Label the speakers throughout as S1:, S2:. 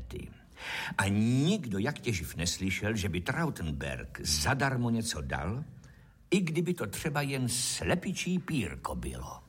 S1: planety. A nikdo jak těživ neslyšel, že by Trautenberg zadarmo něco dal, i kdyby to třeba jen slepičí pírko bylo.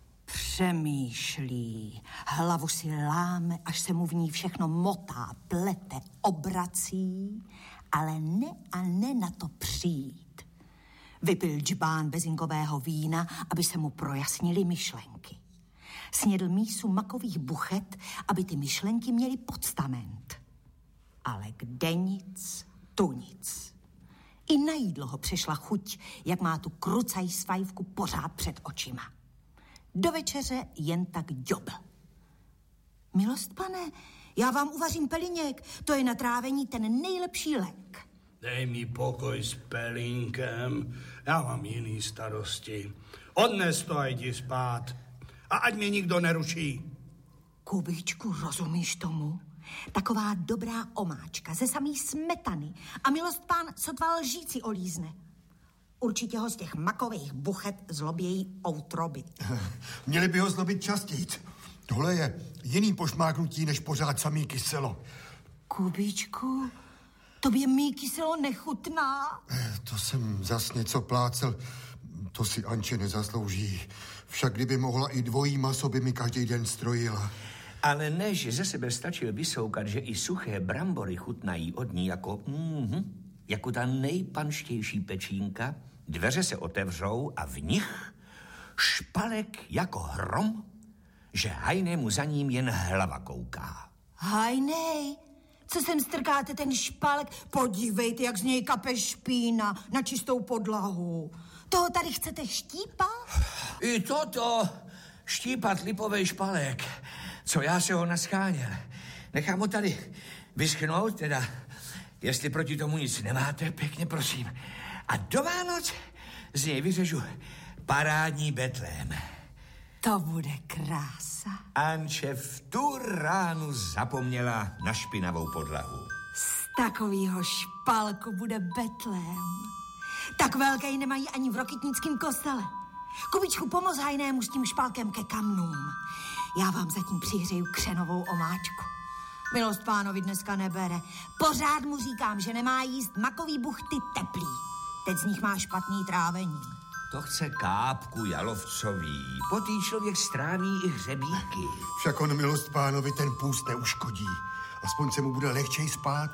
S2: Přemýšlí, hlavu si láme, až se mu v ní všechno motá, plete, obrací, ale ne na to přijít. Vypil džbán bezinkového vína, aby se mu projasnily myšlenky. Snědl mísu makových buchet, aby ty myšlenky měly podstament. Ale kde nic, tu nic. I na jídlo ho přešla chuť, jak má tu krucaj svajvku pořád před očima. Do večeře jen tak ďobl. Milost, pane, já vám uvařím pelíněk, to je na trávení ten nejlepší lék.
S3: Dej mi pokoj s pelínkem, já mám jiný starosti. Odnes to a jdi spát. A ať mě nikdo neruší.
S2: Kubičku, rozumíš tomu? Taková dobrá omáčka ze samý smetany a milost pán sotva lžíci olízne. Určitě ho z těch makových buchet zlobějí outroby.
S4: Měli by ho zlobit častěji. Tohle je jiný pošmáknutí, než pořád samý kyselo.
S2: Kubičku, tobě mý kyselo nechutná.
S4: To jsem zas něco plácel. To si Anče nezaslouží. Však kdyby mohla i dvojí maso, by mi každý den strojila.
S1: Ale než ze sebe stačil vysoukat, že i suché brambory chutnají od ní jako ta nejpanštější pečínka, dveře se otevřou a v nich Špalek jako hrom, že Hajnému za ním jen hlava kouká.
S2: Hajnej, co sem strkáte ten Špalek? Podívejte, jak z něj kape špína na čistou podlahu. Toho tady chcete štípat?
S1: I toto štípat lipovej Špalek, co já se ho nascháněl. Nechám ho tady vyschnout, teda, jestli proti tomu nic nemáte, pěkně prosím. A do Vánoc z něj vyřežu parádní betlém.
S2: To bude krása.
S1: Anče v tu ránu zapomněla na špinavou podlahu.
S2: Z takovýho Špalku bude betlém. Tak velký nemají ani v Rokytnickém kostele. Kubičku, pomoz Hajnému s tím Špalkem ke kamnům. Já vám zatím přihřeju křenovou omáčku. Milost pánovi dneska nebere. Pořád mu říkám, že nemá jíst makový buchty teplý. Teď z nich má špatný trávení.
S1: To chce kápku jalovcový. Potý člověk stráví i hřebíky.
S4: Však on milost pánovi ten půst neuškodí. Aspoň se mu bude lehčej spát.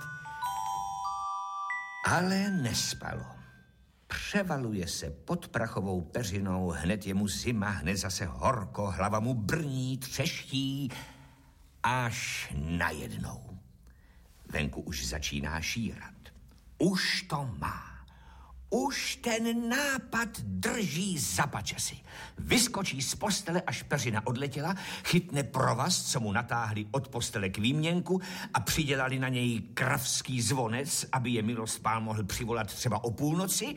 S1: Ale nespalo. Převaluje se pod prachovou peřinou, hned je mu zima, hned zase horko, hlava mu brní, třeští, až najednou. Venku už začíná šírat. Už to má. Už ten nápad drží za pačesy. Vyskočí z postele, až peřina odletěla, chytne provaz, co mu natáhli od postele k výměnku a přidělali na něj kravský zvonec, aby je milost pán mohl přivolat třeba o půlnoci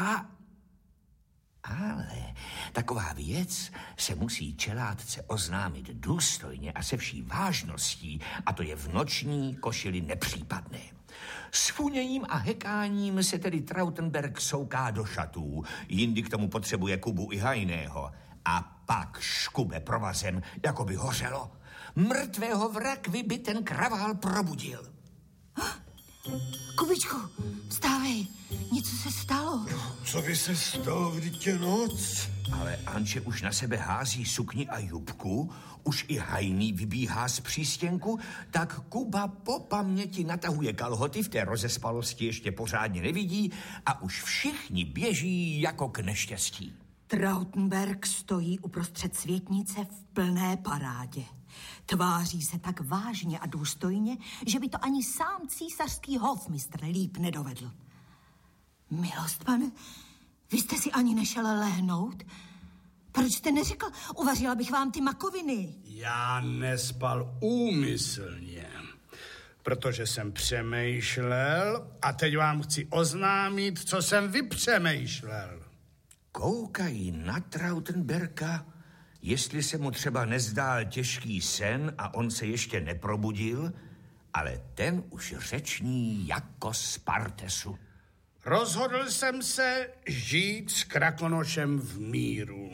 S1: Ale taková věc se musí čelátce oznámit důstojně a se vší vážností, a to je v noční košili nepřípadné. S funěním a hekáním se tedy Trautenberg souká do šatů, jindy k tomu potřebuje Kubu i Hajného. A pak škube provazem, jako by hořelo. Mrtvého v rakvi by ten kravál probudil.
S2: Kubičku, vstávej, něco se stalo.
S4: Co by se stalo, vždyť je noc?
S1: Ale Anče už na sebe hází sukni a jubku, už i Hajný vybíhá z přístěnku, tak Kuba po paměti natahuje kalhoty, v té rozespalosti ještě pořádně nevidí a už všichni běží jako k neštěstí.
S2: Trautenberg stojí uprostřed světnice v plné parádě. Tváří se tak vážně a důstojně, že by to ani sám císařský hofmistr líp nedovedl. Milost, pane, vy jste si ani nešel lehnout? Proč jste neřekl, uvařila bych vám ty makoviny?
S3: Já nespal úmyslně, protože jsem přemýšlel a teď vám chci oznámit, co jsem vypřemýšlel.
S1: Koukají na Trautenberga, jestli se mu třeba nezdál těžký sen a on se ještě neprobudil, ale ten už řeční jako z Partesu.
S3: Rozhodl jsem se žít s Krakonošem v míru.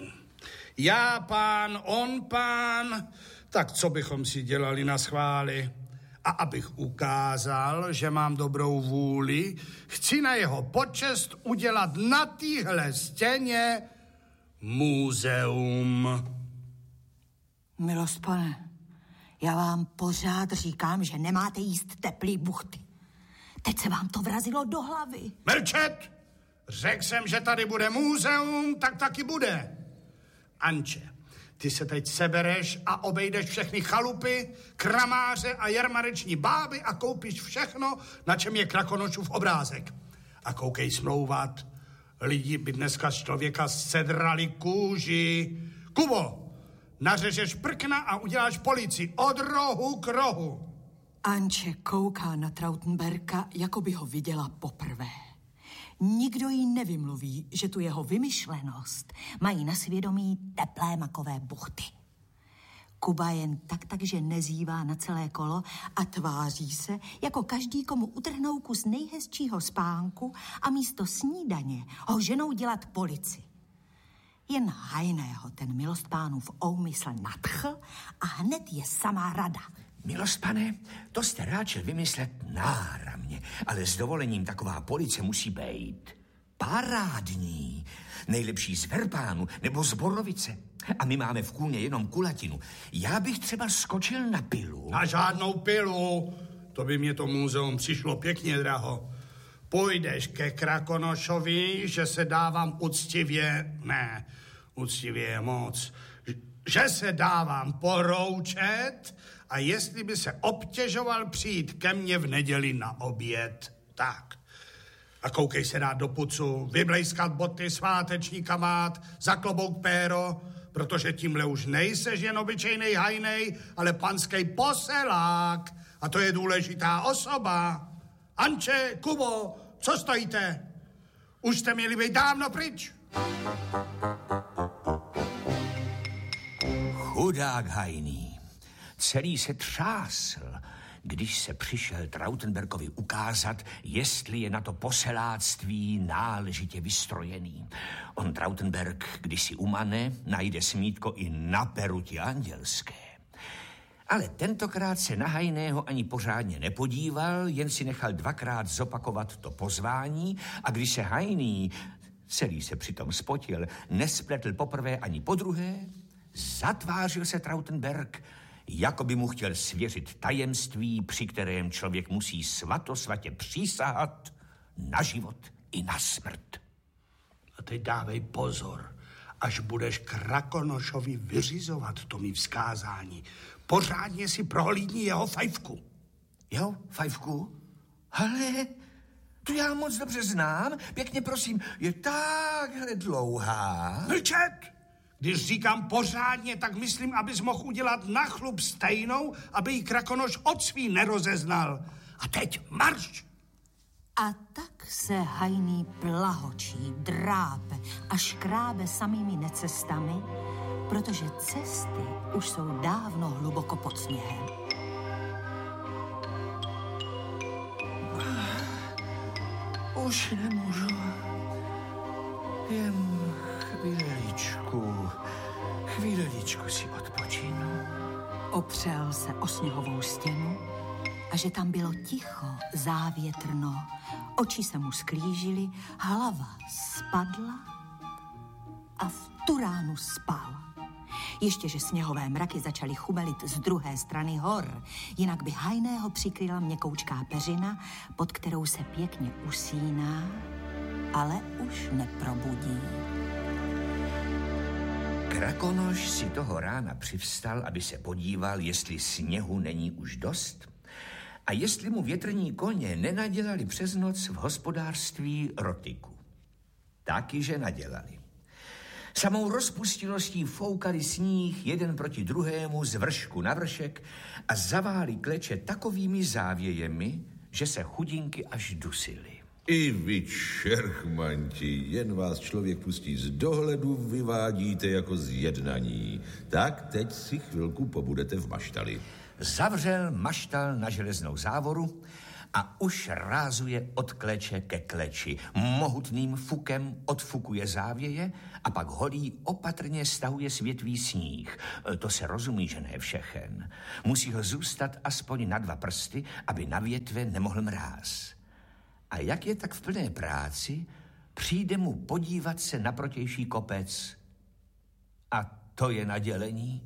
S3: Já pán, on pán, tak co bychom si dělali na schvály? A abych ukázal, že mám dobrou vůli, chci na jeho počest udělat na téhle stěně muzeum.
S2: Milost pane, já vám pořád říkám, že nemáte jíst teplý buchty. Teď se vám to vrazilo do hlavy.
S3: Mlčet! Řekl jsem, že tady bude muzeum, tak taky bude. Anče, ty se teď sebereš a obejdeš všechny chalupy, kramáře a jarmareční báby a koupíš všechno, na čem je Krakonošův obrázek. A koukej smlouvat. Lidi by dneska z člověka sedrali kůži. Kubo, nařežeš prkna a uděláš policii od rohu k rohu.
S2: Anče kouká na Trautenberka, jako by ho viděla poprvé. Nikdo jí nevymluví, že tu jeho vymyšlenost mají na svědomí teplé makové buchty. Kuba jen takže nezívá na celé kolo a tváří se, jako každý, komu utrhnou kus nejhezčího spánku a místo snídaně ho ženou dělat policii. Jen Hajného ten milostpánův úmysl nadchl a hned je samá rada.
S1: Milost pane, to jste ráčil vymyslet náramně, ale s dovolením taková police musí být parádní. Nejlepší z Verbánu nebo z Borovice. A my máme v Kůlně jenom kulatinu. Já bych třeba skočil na pilu.
S3: Na žádnou pilu. To by mě to muzeum přišlo pěkně draho. Půjdeš ke Krakonošovi, že se dávám uctivě, ne, uctivě je moc, že se dávám poroučet a jestli by se obtěžoval přijít ke mně v neděli na oběd, tak. A koukej se dát do pucu, vyblejskat boty, sváteční kamát, za klobouk péro, protože tímhle už nejseš jen obyčejnej Hajnej, ale panský poselák. A to je důležitá osoba. Anče, Kubo, co stojíte? Už jste měli být dávno pryč.
S1: Chudák Hajný. Celý se třásl, když se přišel Trautenberkovi ukázat, jestli je na to poseláctví náležitě vystrojený. On Trautenberg, když si umane, najde smítko i na peruti andělské. Ale tentokrát se na Hajného ani pořádně nepodíval, jen si nechal dvakrát zopakovat to pozvání a když se Hajný, celý se přitom spotil, nespletl poprvé ani podruhé, zatvářil se Trautenberg, jako by mu chtěl svěřit tajemství, při kterém člověk musí svatosvatě přísahat na život i na smrt.
S3: A teď dávej pozor, až budeš Krakonošovi vyřizovat to mi vzkázání. Pořádně si prohlídni jeho fajfku.
S1: Jo, fajfku? Ale tu já moc dobře znám. Pěkně prosím, je takhle dlouhá.
S3: Mlčet! Když říkám pořádně, tak myslím, abys mohl udělat na chlup stejnou, aby jí Krakonoš od svý nerozeznal. A teď marš!
S2: A tak se Hajný plahočí, drápe a škrábe samými necestami, protože cesty už jsou dávno hluboko pod sněhem.
S1: Už nemůžu. Jen chvíličku si odpočinu.
S2: Opřel se o sněhovou stěnu a že tam bylo ticho, závětrno, oči se mu sklížily, hlava spadla a v tu ránu spal. Ještě, že sněhové mraky začaly chumelit z druhé strany hor, jinak by Hajného přikryla měkoučká peřina, pod kterou se pěkně usíná, ale už neprobudí.
S1: Krakonoš si toho rána přivstal, aby se podíval, jestli sněhu není už dost a jestli mu větrní koně nenadělali přes noc v hospodářství rotiku. Taky, že nadělali. Samou rozpustilostí foukali sníh jeden proti druhému z vršku na vršek a zaváli kleče takovými závějemi, že se chudinky až dusily.
S5: I vy, čerchmanti, jen vás člověk pustí z dohledu, vyvádíte jako z jednaní. Tak teď si chvilku pobudete v maštali.
S1: Zavřel maštal na železnou závoru a už rázuje od kleče ke kleči. Mohutným fukem odfukuje závěje a pak holí opatrně stahuje s větví sníh. To se rozumí, že ne všechen. Musí ho zůstat aspoň na 2 prsty, aby na větve nemohl mráz. A jak je tak v plné práci, přijde mu podívat se na protější kopec. A to je nadělení.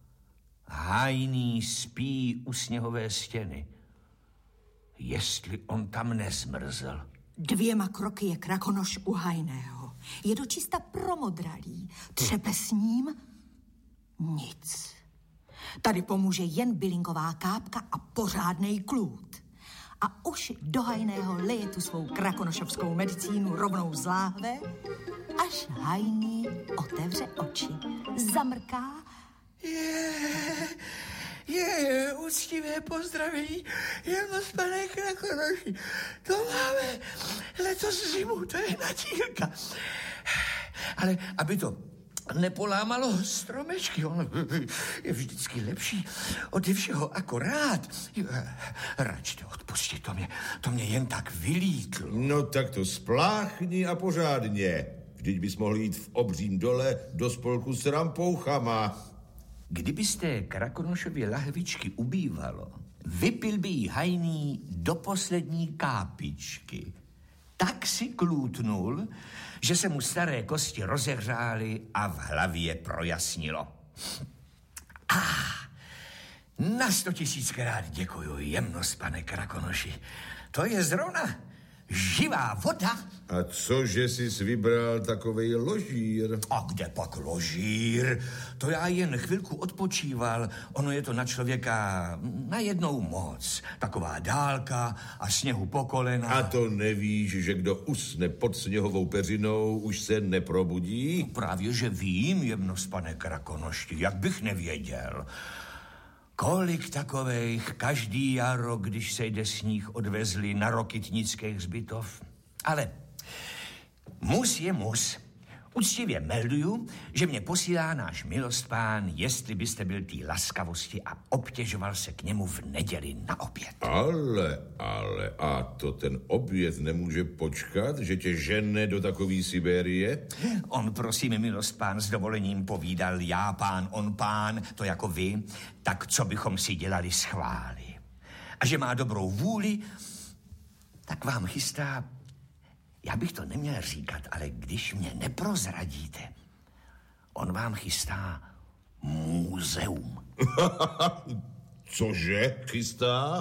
S1: Hajný spí u sněhové stěny. Jestli on tam nezmrzl.
S2: 2 kroky je Krakonoš u Hajného. Je dočista promodralý. Třepe s ním nic. Tady pomůže jen bylinková kápka a pořádnej klút. A už do Hajného leje tu svou krakonošovskou medicínu rovnou z láhve, až Hajný otevře oči, zamrká.
S1: Je úctivé pozdravení, jenom s pane Krakonoši. To máme letos zimu, to je nadílka. Ale aby to nepolámalo stromečky, on je vždycky lepší ode všeho akorát. Račte odpustit, to mě jen tak vylítlo.
S5: No tak to spláchni a pořádně. Vždyť bys mohl jít v obřím dole do spolku s rampouchama.
S1: Kdybyste Krakonošově lahvičky ubývalo, vypil by jí Hajný do poslední kápičky. Tak si klůtnul, že se mu staré kosti rozehřály a v hlavě projasnilo. Na 100 000krát děkuju, jemnost, pane Krakonoši. To je zrovna živá voda.
S5: A cože jsi vybral takovej ložír?
S1: A kde pak ložír? To já jen chvilku odpočíval. Ono je to na člověka najednou moc. Taková dálka a sněhu po kolena.
S5: A to nevíš, že kdo usne pod sněhovou peřinou, už se neprobudí?
S1: No právě, že vím, jemnost, pane Krakonošti, jak bych nevěděl. Kolik takovejch každý jaro, když se jde sníh, odvezli na Rokytnických hřbitov. Ale mus je mus. Úctivě melduju, že mě posílá náš milostpán, jestli byste byl tý laskavosti a obtěžoval se k němu v neděli na oběd.
S5: Ale, a to ten oběd nemůže počkat, že tě žene do takový Sibérie?
S1: On, prosím, milostpán, s dovolením povídal já pán, on pán, to jako vy, tak co bychom si dělali schvály. A že má dobrou vůli, tak vám chystá. Já bych to neměl říkat, ale když mě neprozradíte, on vám chystá muzeum.
S5: Cože chystá?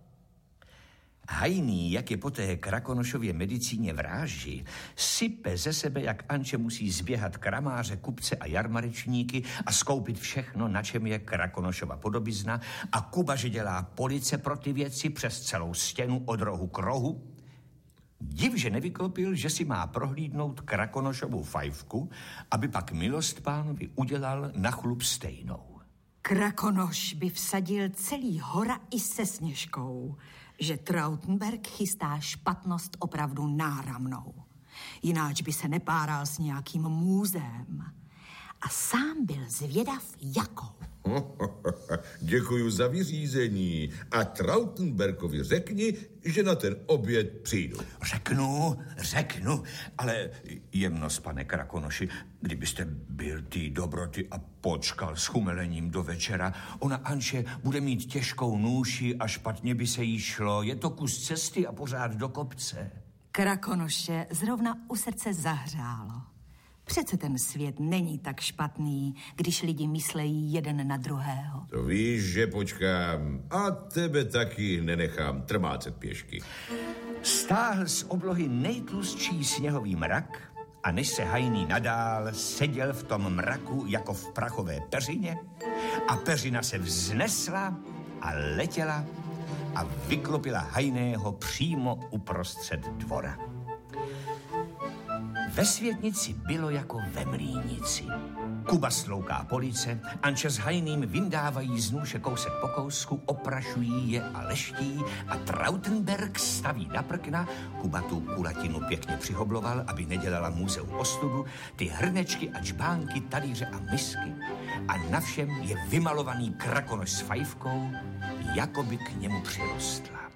S1: Hajný, jak je po té Krakonošově medicíně vráží, sype ze sebe, jak Anče musí zběhat kramáře, kupce a jarmarečníky a skoupit všechno, na čem je Krakonošova podobizna, a Kuba, že dělá police pro ty věci přes celou stěnu od rohu k rohu. Div, že nevyklopil, že si má prohlídnout Krakonošovu fajfku, aby pak milostpánovi udělal na chlup stejnou.
S2: Krakonoš by vsadil celý hora i se Sněžkou, že Trautenberg chystá špatnost opravdu náramnou. Jináč by se nepáral s nějakým múzeem. A sám byl zvědav, jakou.
S5: Děkuju za vyřízení. A Trautenbergovi řekni, že na ten oběd přijdu.
S1: Řeknu, ale jemnost, pane Krakonoši, kdybyste byl ty dobroty a počkal s chumelením do večera, ona Anče bude mít těžkou nůši a špatně by se jí šlo. Je to kus cesty a pořád do kopce.
S2: Krakonoše zrovna u srdce zahřálo. Přece ten svět není tak špatný, když lidi myslejí jeden na druhého.
S5: To víš, že počkám a tebe taky nenechám trmácet pěšky.
S1: Stáhl z oblohy nejtlustší sněhový mrak a než se Hajný nadál, seděl v tom mraku jako v prachové peřině a peřina se vznesla a letěla a vyklopila Hajného přímo uprostřed dvora. Ve světnici bylo jako ve mlýnici. Kuba slouká police, Anče s Hajným vyndávají z nůše kousek po kousku, oprašují je a leští a Trautenberg staví na prkna, Kuba tu kulatinu pěkně přihobloval, aby nedělala muzeum ostudu, ty hrnečky a čbánky, talíře a misky a na všem je vymalovaný Krakonoš s fajfkou, jako by k němu přirostla.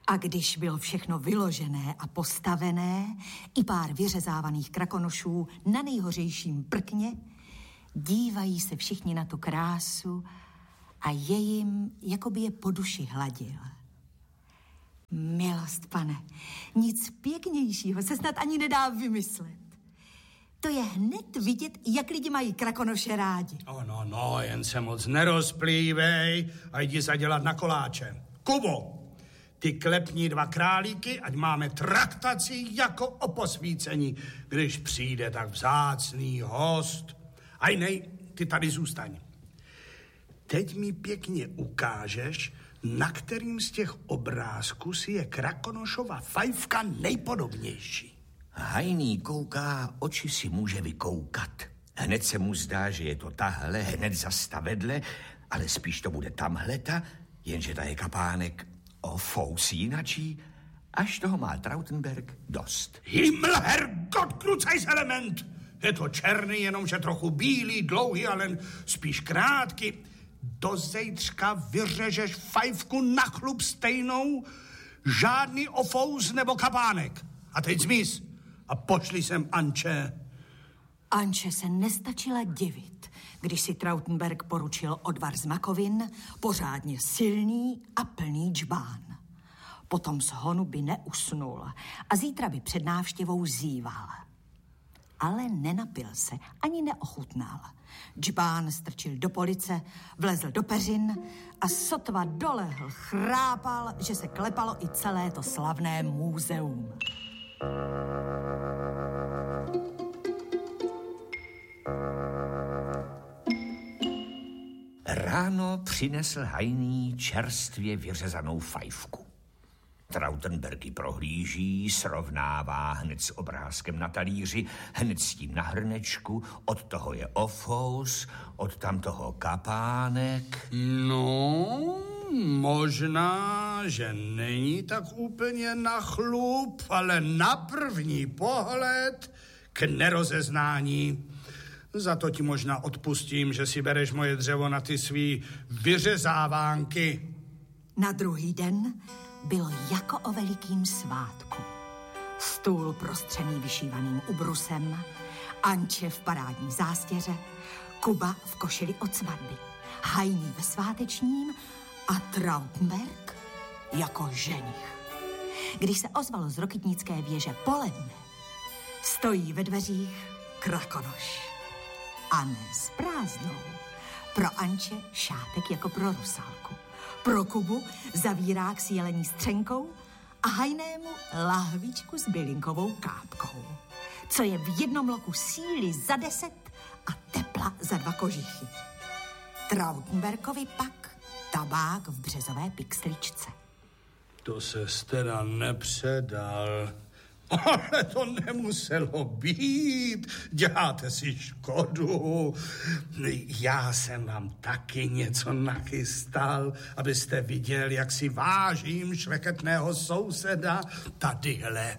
S2: A když bylo všechno vyložené a postavené, i pár vyřezávaných krakonošů na nejhořejším prkně, dívají se všichni na tu krásu a je jim, jako by je po duši hladil. Milost, pane, nic pěknějšího se snad ani nedá vymyslet. To je hned vidět, jak lidi mají krakonoše rádi.
S3: No, jen se moc nerozplývej a jdi zadělat na koláče. Kubo, ty klepni 2 králíky, ať máme traktaci jako o posvícení, když přijde tak vzácný host. Aj nej, ty tady zůstaň. Teď mi pěkně ukážeš, na kterým z těch obrázků si je Krakonošova fajfka nejpodobnější.
S1: Hajný kouká, oči si může vykoukat. Hned se mu zdá, že je to tahle, hned zasta vedle, ale spíš to bude tamhleta, jenže ta je kapánek o fous jinačí, až toho má Trautenberg dost.
S3: Himmelherrgott, krucajs element! Je to černý, jenomže trochu bílý, dlouhý, ale spíš krátký. Do zejtřka vyřežeš fajfku na chlup stejnou, žádný ofous nebo kapánek. A teď zmiz a pošli sem Anče.
S2: Anče se nestačila divit, když si Trautenberg poručil odvar z makovin, pořádně silný a plný džbán. Potom z honu by neusnul a zítra by před návštěvou zíval. Ale nenapil se, ani neochutnal. Džbán strčil do police, vlezl do peřin a sotva dolehl, chrápal, že se klepalo i celé to slavné muzeum.
S1: Ráno přinesl Hajný čerstvě vyřezanou fajfku. Trautenberg ji prohlíží, srovnává hned s obrázkem na talíři, hned s tím na hrnečku, od toho je ofous, od tamtoho kapánek.
S3: No, možná, že není tak úplně na chlup, ale na první pohled k nerozeznání. Za to ti možná odpustím, že si bereš moje dřevo na ty svý vyřezávánky.
S2: Na druhý den bylo jako o velikým svátku. Stůl prostřený vyšívaným ubrusem, Anče v parádní zástěře, Kuba v košili od svatby, Hajný ve svátečním a Trautenberg jako ženich. Když se ozvalo z Rokitnické věže poledne, stojí ve dveřích Krakonoš. A ne s prázdnou. Pro Anče šátek jako pro Rusalku. Pro Kubu zavírák s jelení střenkou a Hajnému lahvičku s bylinkovou kápkou. Co je v jednom loku síly za 10 a tepla za 2 kožichy. Trautenbergovi pak tabák v březové pixličce.
S3: To se teda nepředal. Ale to nemuselo být. Děláte si škodu. Já jsem vám taky něco nachystal, abyste viděl, jak si vážím šlechetného souseda. Tadyhle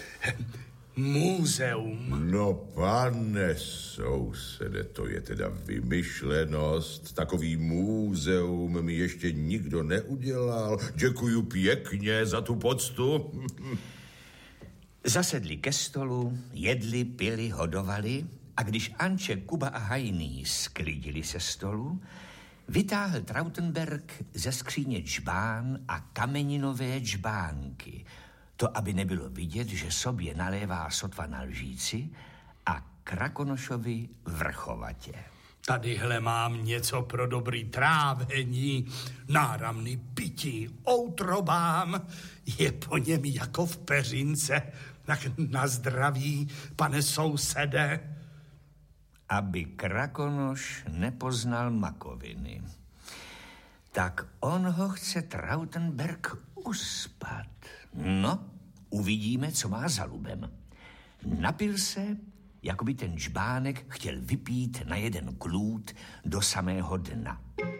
S3: muzeum.
S5: No, pane sousede, to je teda vymyšlenost. Takový muzeum mi ještě nikdo neudělal. Děkuju pěkně za tu poctu.
S1: Zasedli ke stolu, jedli, pili, hodovali a když Anče, Kuba a Hajný sklidili se stolu, vytáhl Trautenberg ze skříně džbán a kameninové džbánky. To, aby nebylo vidět, že sobě nalévá sotva na lžíci a Krakonošovi vrchovatě.
S3: Tadyhle mám něco pro dobrý trávení, náramný pití, outrobám. Je po něm jako v peřince. Tak na zdraví, pane sousede.
S1: Aby Krakonoš nepoznal makoviny. Tak on ho chce Trautenberg uspat. No, uvidíme, co má za lubem. Napil se, jako by ten džbánek chtěl vypít na jeden klút do samého dna.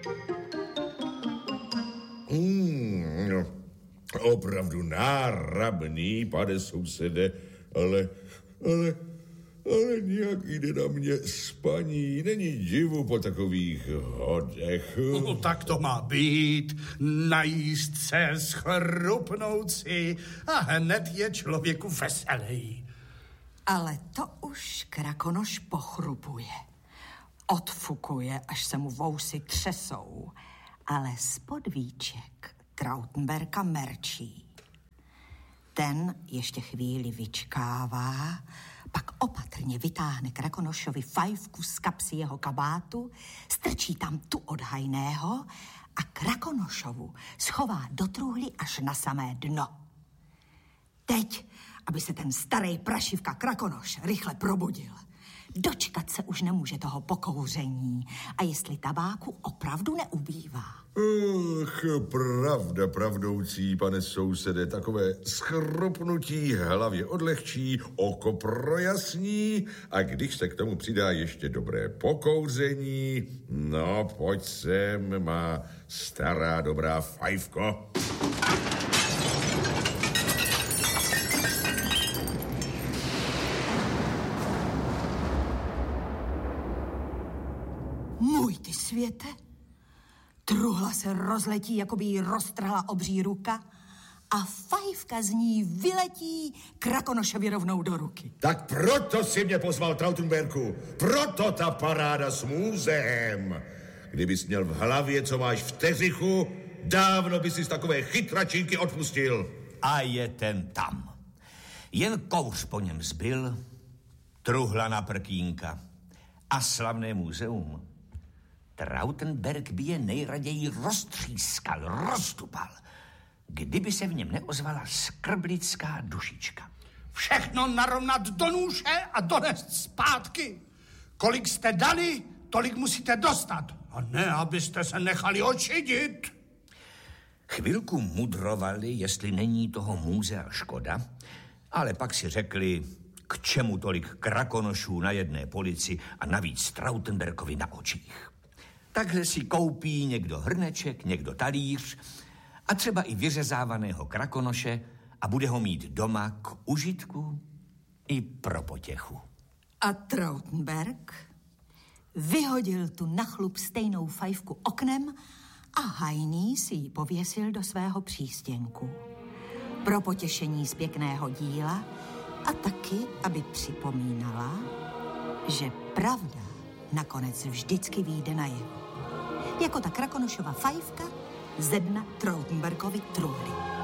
S5: No, opravdu náramný, pane sousede, Ale nějak jde na mě spaní. Není divu po takových hodech.
S3: No, tak to má být. Najíst se, schrupnout si a hned je člověku veselý.
S2: Ale to už Krakonoš pochrupuje. Odfukuje, až se mu vousy třesou. Ale spod víček Trautenberka merčí. Ten ještě chvíli vyčkává, pak opatrně vytáhne Krakonošovi fajfku z kapsy jeho kabátu, strčí tam tu od hajného a Krakonošovu schová do truhly až na samé dno. Teď, aby se ten starý prašivka Krakonoš rychle probudil. Dočkat se už nemůže toho pokouření a jestli tabáku opravdu neubývá.
S5: Pravda pravdoucí, pane sousede, takové schrupnutí hlavě odlehčí, oko projasní a když se k tomu přidá ještě dobré pokouření, no pojď sem, má stará dobrá fajfko.
S2: Můj ty světe, truhla se rozletí, jako by jí roztrhla obří ruka a fajfka z ní vyletí Krakonošovi rovnou do ruky.
S5: Tak proto si mě pozval, Trautenberku, proto ta paráda s můzem. Kdybys měl v hlavě, co máš v teřichu, dávno bys si z takové chytračinky odpustil.
S1: A je ten tam. Jen kouř po něm zbyl, truhla na prkínka a slavné muzeum. Trautenberg by je nejraději roztřískal, roztupal, kdyby se v něm neozvala skrblická dušička.
S3: Všechno narovnat do nůže a donést zpátky. Kolik jste dali, tolik musíte dostat. A ne, abyste se nechali očidit.
S1: Chvilku mudrovali, jestli není toho muzea škoda, ale pak si řekli, k čemu tolik Krakonošů na jedné polici a navíc Trautenberkovi na očích. Takhle si koupí někdo hrneček, někdo talíř a třeba i vyřezávaného Krakonoše a bude ho mít doma k užitku i pro potěchu.
S2: A Trautenberg vyhodil tu na chlup stejnou fajfku oknem a hajný si ji pověsil do svého přístěnku. Pro potěšení z pěkného díla a taky, aby připomínala, že pravda nakonec vždycky vyjde najevo. Jako ta Krakonošova fajfka ze dna Trautenbergovy truhly.